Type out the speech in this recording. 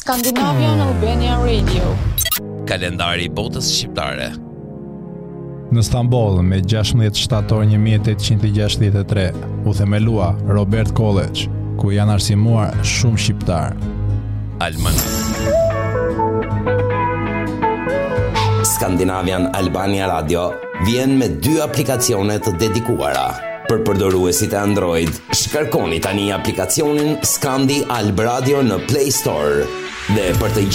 Scandinavian Albania Radio. Kalendari i botës shqiptare. Në Stamboll, me 16 shtator 1863, u themelua Robert College, ku janë arsimuar shumë shqiptar. Scandinavian Albania Radio vjen me 2 aplikacione të dedikuara. Për përdoruesit e Android, shkarkoni tani aplikacionin Scandi Alb Radio në Play Store dhe për të